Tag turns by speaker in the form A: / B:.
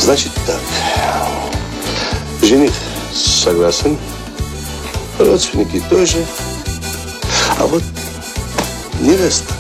A: Значит так. Жених согласен. Родственники тоже. А вот невеста.